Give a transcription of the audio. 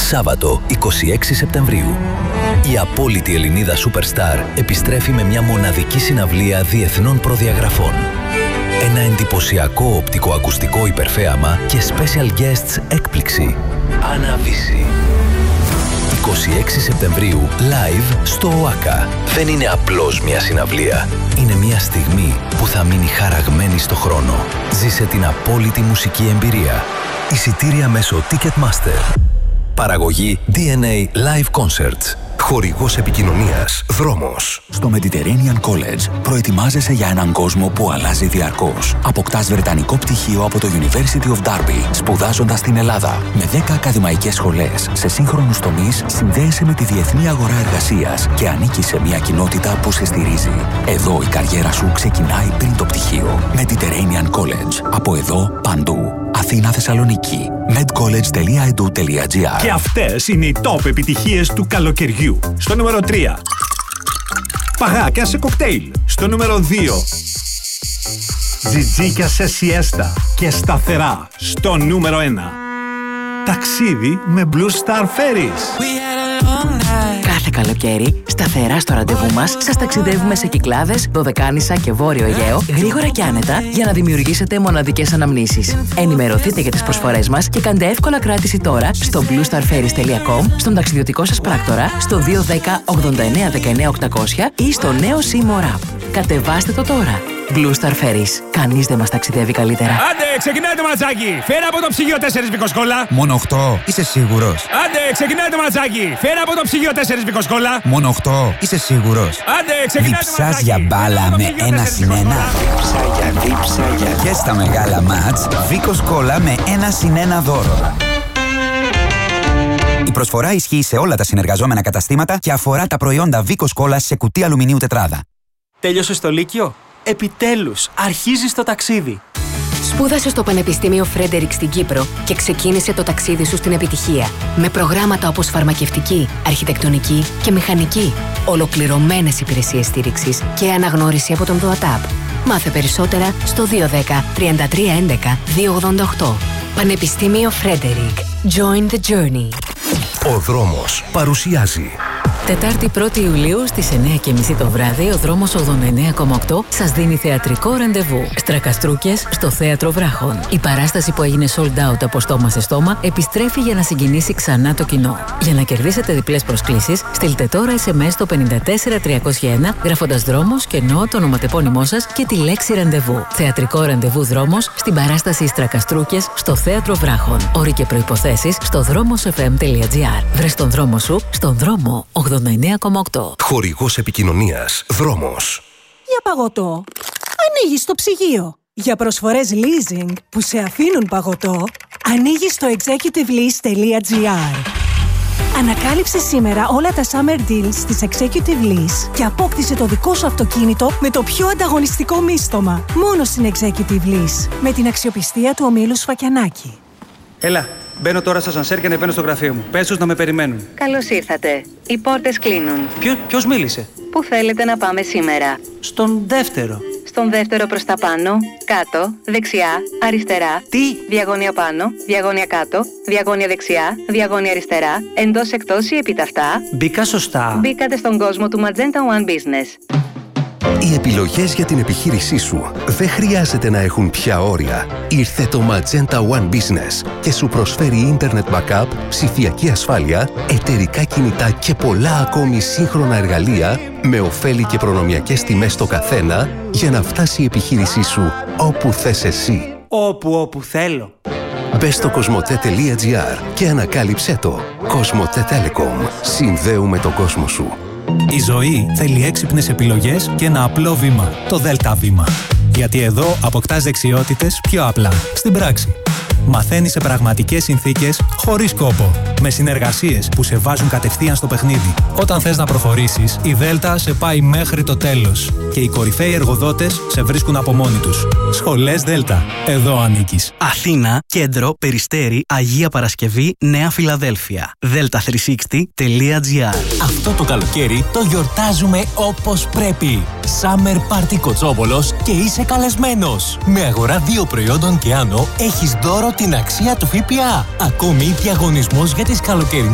Σάββατο 26 Σεπτεμβρίου. Η απόλυτη Ελληνίδα Superstar επιστρέφει με μια μοναδική συναυλία διεθνών προδιαγραφών. Ένα εντυπωσιακό οπτικοακουστικό υπερθέαμα και special guests έκπληξη. Αναβίση. 26 Σεπτεμβρίου, live στο ΟΑΚΑ. Δεν είναι απλώς μια συναυλία. Είναι μια στιγμή που θα μείνει χαραγμένη στο χρόνο. Ζήσε την απόλυτη μουσική εμπειρία. Εισιτήρια μέσω Ticketmaster. Παραγωγή DNA Live Concerts. Χορηγός επικοινωνίας Δρόμος. Στο Mediterranean College προετοιμάζεσαι για έναν κόσμο που αλλάζει διαρκώς. Αποκτάς βρετανικό πτυχίο από το University of Derby, σπουδάζοντας στην Ελλάδα. Με 10 ακαδημαϊκές σχολές σε σύγχρονους τομείς, συνδέεσαι με τη διεθνή αγορά εργασίας και ανήκεις σε μια κοινότητα που σε στηρίζει. Εδώ η καριέρα σου ξεκινάει πριν το πτυχίο. Mediterranean College. Από εδώ παντού. Αθήνα, Θεσσαλονίκη. medcollege.edu.gr. Και αυτές είναι οι top επιτυχίες του καλοκαιριού. Στο νούμερο 3. Παγάκια σε κοκτέιλ. Στο νούμερο 2. Τζιτζίκια σε σιέστα και σταθερά. Στο νούμερο 1. Ταξίδι με Blue Star Ferries. Κάθε καλοκαίρι, σταθερά στο ραντεβού μας, σας ταξιδεύουμε σε Κυκλάδες, Δωδεκάνησα και Βόρειο Αιγαίο, γρήγορα και άνετα, για να δημιουργήσετε μοναδικές αναμνήσεις. Ενημερωθείτε για τις προσφορές μας και κάντε εύκολα κράτηση τώρα στο bluestarferries.com, στον ταξιδιωτικό σας πράκτορα, στο 210 89 19 800 ή στο νέο SIM App. Κατεβάστε το τώρα. Blue Star Ferries. Κανείς δεν μας ταξιδεύει καλύτερα. Άντε, ξεκινάει το ματσάκι. Φέρα από το ψυγείο 4 βικοσκόλα. Μόνο 8. Είσαι σίγουρος? Άντε, ξεκινάει το ματσάκι. Φέρα από το ψυγείο 4 βικοσκόλα. Μόνο 8. Είσαι σίγουρος? Άντε, ξεκινάει το ματσάκι. Διψάς για μπάλα με 1-1. Δίψα για. Και στα μεγάλα μάτς, Βίκοσκόλα με 1-1 δώρο. Η προσφορά ισχύει σε όλα τα συνεργαζόμενα καταστήματα και αφορά τα προϊόντα Βίκοσκόλα σε κουτί αλουμινίου τετράδα. Τέλειωσες το Λύκειο? Επιτέλους, αρχίζεις το ταξίδι. Σπούδασε στο Πανεπιστήμιο Φρέντερικ στην Κύπρο και ξεκίνησε το ταξίδι σου στην επιτυχία. Με προγράμματα όπως φαρμακευτική, αρχιτεκτονική και μηχανική. Ολοκληρωμένες υπηρεσίες στήριξης και αναγνώριση από τον ΔΟΑΤΑΠ. Μάθε περισσότερα στο 210 33 11 288. Πανεπιστήμιο Φρέντερικ. Join the journey. Ο Δρόμος παρουσιάζει. Τετάρτη 1η Ιουλίου στις 9:30 το βράδυ, ο Δρόμος 89,8 σας δίνει θεατρικό ραντεβού. Στρακαστρούκες στο Θέατρο Βράχων. Η παράσταση που έγινε sold out από στόμα σε στόμα επιστρέφει για να συγκινήσει ξανά το κοινό. Για να κερδίσετε διπλές προσκλήσεις, στείλτε τώρα SMS στο 54301 γράφοντας Δρόμος και εννοώ το ονοματεπώνυμό σας και τη λέξη ραντεβού. Θεατρικό ραντεβού Δρόμος στην παράσταση Στρακαστρούκες στο Θέατρο Βράχων. Όροι και προϋποθέσεις στο δρόμοσfm.gr. Βρες τον δρόμο σου στον δρόμο 89,8. Χορηγός επικοινωνίας Δρόμος. Για παγωτό, ανοίγεις το ψυγείο. Για προσφορές leasing που σε αφήνουν παγωτό, ανοίγεις το executivelease.gr. Ανακάλυψε σήμερα όλα τα summer deals της Executive Lease και απόκτησε το δικό σου αυτοκίνητο με το πιο ανταγωνιστικό μίστομα. Μόνο στην Executive Lease, με την αξιοπιστία του ομίλου Σφακιανάκη. Έλα, μπαίνω τώρα στο ασανσέρ και ανεβαίνω στο γραφείο μου. Πες τους να με περιμένουν. Καλώς ήρθατε. Οι πόρτες κλείνουν. Ποιος μίλησε? Πού θέλετε να πάμε σήμερα? Στον δεύτερο. Στον δεύτερο προς τα πάνω, κάτω, δεξιά, αριστερά. Τι? Διαγώνια πάνω, διαγώνια κάτω, διαγώνια δεξιά, διαγώνια αριστερά, εντός εκτός ή επίταυτα. Μπήκα σωστά? Μπήκατε στον κόσμο του Magenta One Business. Οι επιλογές για την επιχείρησή σου δεν χρειάζεται να έχουν πια όρια. Ήρθε το Magenta One Business και σου προσφέρει Internet Backup, ψηφιακή ασφάλεια, εταιρικά κινητά και πολλά ακόμη σύγχρονα εργαλεία με ωφέλη και προνομιακές τιμές στο καθένα για να φτάσει η επιχείρησή σου όπου θες εσύ. Όπου θέλω. Μπες στο cosmote.gr και ανακάλυψέ το. Cosmote Telecom. Συνδέουμε τον κόσμο σου. Η ζωή θέλει έξυπνες επιλογές και ένα απλό βήμα. Το ΔΕΛΤΑ βήμα. Γιατί εδώ αποκτάς δεξιότητες πιο απλά, στην πράξη. Μαθαίνεις σε πραγματικές συνθήκες, χωρίς κόπο. Με συνεργασίες που σε βάζουν κατευθείαν στο παιχνίδι. Όταν θες να προχωρήσεις, η ΔΕΛΤΑ σε πάει μέχρι το τέλος. Και οι κορυφαίοι εργοδότες σε βρίσκουν από μόνοι τους. Σχολές ΔΕΛΤΑ. Εδώ ανήκεις. Αθήνα, Κέντρο, Περιστέρι, Αγία Παρασκευή, Νέα Φιλαδέλφια. delta360.gr. Αυτό το καλοκαίρι το γιορτάζουμε όπως πρέπει. Summer Party Κοτσόβολος και είσαι καλεσμένος. Με αγορά 2 προϊόντων και άνω έχεις δώρο την αξία του ΦΠΑ. Ακόμη διαγωνισμός για τις καλοκαιρινές